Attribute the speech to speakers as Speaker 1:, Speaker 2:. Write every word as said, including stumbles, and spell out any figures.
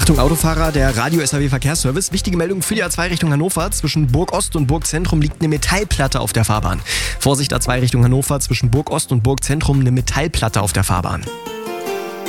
Speaker 1: Achtung Autofahrer, der Radio-S A W Verkehrsservice. Wichtige Meldung für die A zwei Richtung Hannover. Zwischen Burg Ost und Burg Zentrum liegt eine Metallplatte auf der Fahrbahn. Vorsicht, A zwei Richtung Hannover, zwischen Burg Ost und Burg Zentrum eine Metallplatte auf der Fahrbahn.